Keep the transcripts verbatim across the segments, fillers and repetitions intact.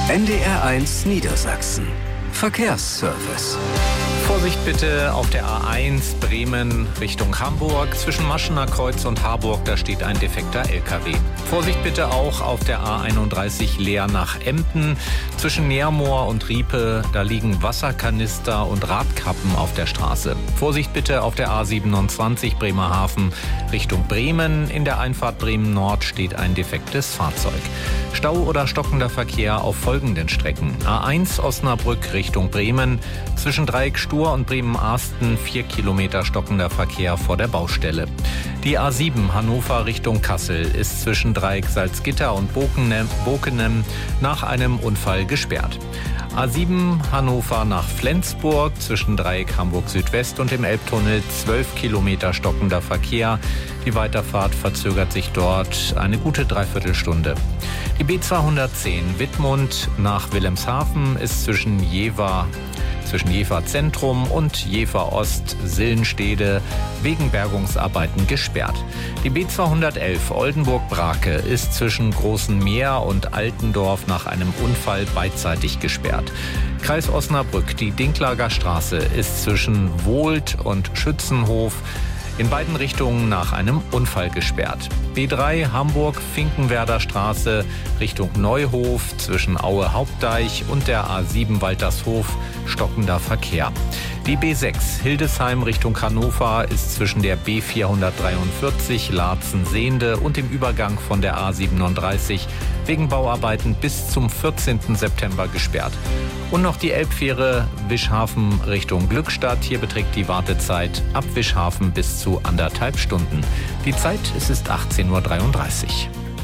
N D R eins Niedersachsen. Verkehrsservice. Vorsicht bitte auf der A eins Bremen Richtung Hamburg. Zwischen Maschener Kreuz und Harburg, da steht ein defekter L K W. Vorsicht bitte auch auf der A einunddreißig Leer nach Emden. Zwischen Neermoor und Riepe, da liegen Wasserkanister und Radkappen auf der Straße. Vorsicht bitte auf der A siebenundzwanzig Bremerhaven Richtung Bremen. In der Einfahrt Bremen Nord steht ein defektes Fahrzeug. Stau oder stockender Verkehr auf folgenden Strecken. A eins Osnabrück Richtung Bremen. Zwischen Dreieck Stur und Bremen-Arsten vier Kilometer stockender Verkehr vor der Baustelle. Die A sieben Hannover Richtung Kassel ist zwischen Dreieck Salzgitter und Bokenem, Bokenem nach einem Unfall gesperrt. A sieben Hannover nach Flensburg zwischen Dreieck Hamburg Südwest und dem Elbtunnel zwölf Kilometer stockender Verkehr. Die Weiterfahrt verzögert sich dort eine gute Dreiviertelstunde. Die B zweihundertzehn Wittmund nach Wilhelmshaven ist zwischen Jever zwischen Jever Zentrum und Jever Ost Sillenstede wegen Bergungsarbeiten gesperrt. Die B zweihundertelf Oldenburg-Brake ist zwischen Großen Meer und Altendorf nach einem Unfall beidseitig gesperrt. Kreis Osnabrück, die Dinklager Straße ist zwischen Wohlt und Schützenhof in beiden Richtungen nach einem Unfall gesperrt. B drei Hamburg-Finkenwerder Straße Richtung Neuhof zwischen Aue Hauptdeich und der A sieben Waltershof stockender Verkehr. Die B sechs Hildesheim Richtung Hannover ist zwischen der B vierhundertdreiundvierzig Laatzen-Sehnde und dem Übergang von der A siebenunddreißig wegen Bauarbeiten bis zum vierzehnten September gesperrt. Und noch die Elbfähre Wischhafen Richtung Glückstadt. Hier beträgt die Wartezeit ab Wischhafen bis zu anderthalb Stunden. Die Zeit, es ist achtzehn Uhr dreiunddreißig.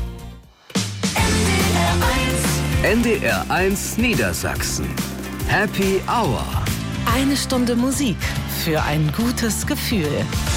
N D R eins Niedersachsen. Happy Hour. Eine Stunde Musik für ein gutes Gefühl.